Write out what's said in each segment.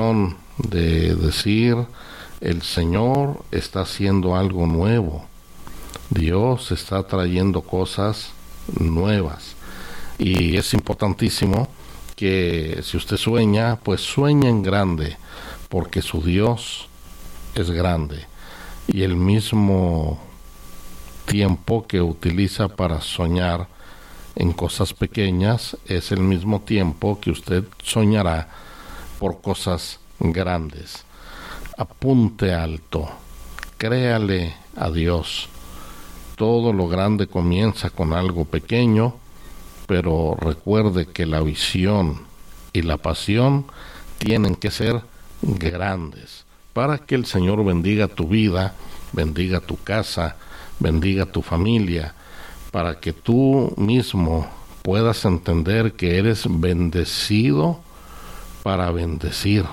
de decir, el Señor está haciendo algo nuevo. Dios está trayendo cosas nuevas. Y es importantísimo que si usted sueña, pues sueñe en grande, porque su Dios es grande. Y el mismo tiempo que utiliza para soñar en cosas pequeñas es el mismo tiempo que usted soñará por cosas grandes. Apunte alto, créale a Dios. Todo lo grande comienza con algo pequeño, pero recuerde que la visión y la pasión tienen que ser grandes para que el Señor bendiga tu vida, bendiga tu casa, bendiga tu familia, para que tú mismo puedas entender que eres bendecido para bendecir.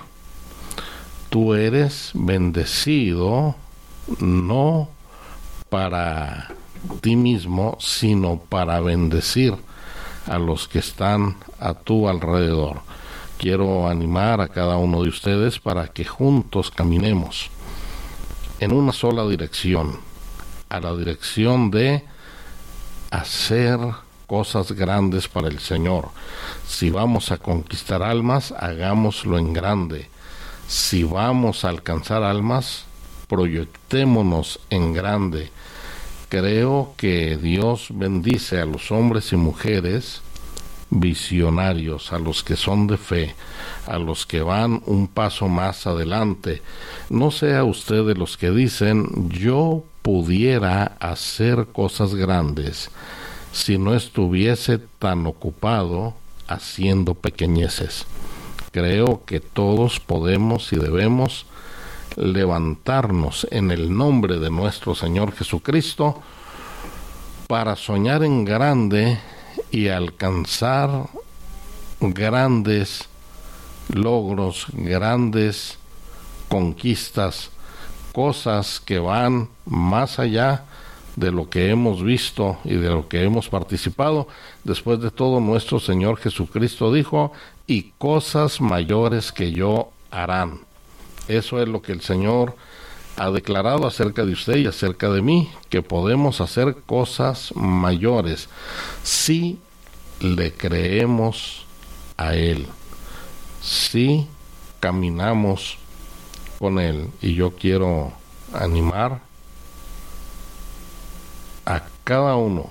Tú eres bendecido no para ti mismo, sino para bendecir a los que están a tu alrededor. Quiero animar a cada uno de ustedes para que juntos caminemos en una sola dirección, a la dirección de hacer cosas grandes para el Señor. Si vamos a conquistar almas, hagámoslo en grande. Si vamos a alcanzar almas, proyectémonos en grande. Creo que Dios bendice a los hombres y mujeres visionarios, a los que son de fe, a los que van un paso más adelante. No sea usted de los que dicen, yo pudiera hacer cosas grandes si no estuviese tan ocupado haciendo pequeñeces. Creo que todos podemos y debemos levantarnos en el nombre de nuestro Señor Jesucristo para soñar en grande y alcanzar grandes logros, grandes conquistas, cosas que van más allá de lo que hemos visto y de lo que hemos participado. Después de todo, nuestro Señor Jesucristo dijo, y cosas mayores que yo harán. Eso es lo que el Señor ha declarado acerca de usted y acerca de mí, que podemos hacer cosas mayores si le creemos a Él, si caminamos con Él. Y yo quiero animar a cada uno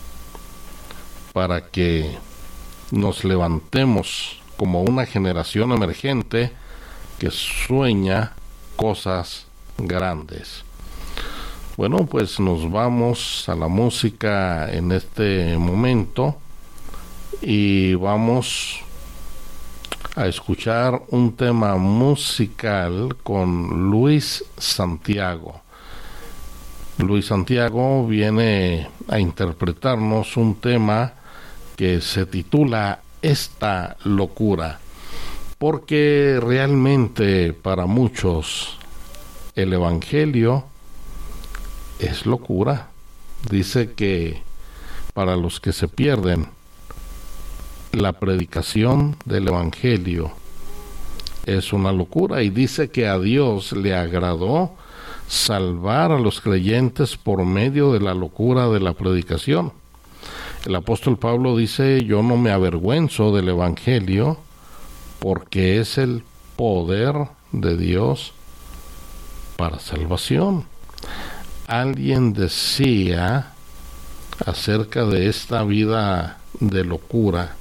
para que nos levantemos como una generación emergente que sueña cosas grandes. Bueno, pues nos vamos a la música en este momento y vamos a escuchar un tema musical con Luis Santiago. Luis Santiago viene a interpretarnos un tema que se titula Esta locura, porque realmente para muchos el Evangelio es locura. Dice que para los que se pierden, la predicación del Evangelio es una locura, y dice que a Dios le agradó salvar a los creyentes por medio de la locura de la predicación. El apóstol Pablo dice, yo no me avergüenzo del Evangelio, porque es el poder de Dios para salvación. Alguien decía acerca de esta vida de locura,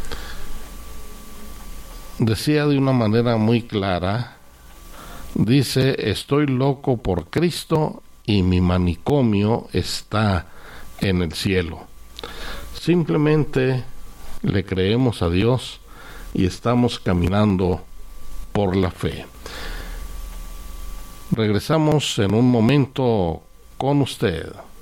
decía de una manera muy clara, dice, estoy loco por Cristo y mi manicomio está en el cielo. Simplemente le creemos a Dios y estamos caminando por la fe. Regresamos en un momento con usted.